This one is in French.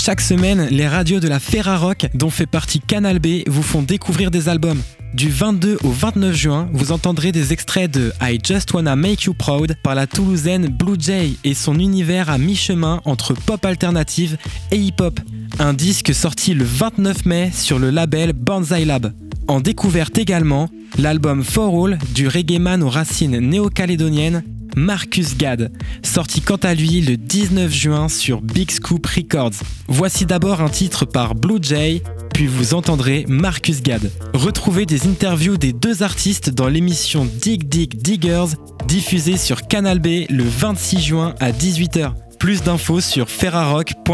Chaque semaine, les radios de la Ferrarock, dont fait partie Canal B, vous font découvrir des albums. Du 22 au 29 juin, vous entendrez des extraits de I Just Wanna Make You Proud par la Toulousaine Blue Jay et son univers à mi-chemin entre pop alternative et hip-hop. Un disque sorti le 29 mai sur le label Banzai Lab. En découverte également, l'album For All du reggaeman aux racines néo-calédoniennes Marcus Gad, sorti quant à lui le 19 juin sur Big Scoop Records. Voici d'abord un titre par Blue Jay, puis vous entendrez Marcus Gad. Retrouvez des interviews des deux artistes dans l'émission Dig Dig Diggers, diffusée sur Canal B le 26 juin à 18h. Plus d'infos sur ferrarock.fr.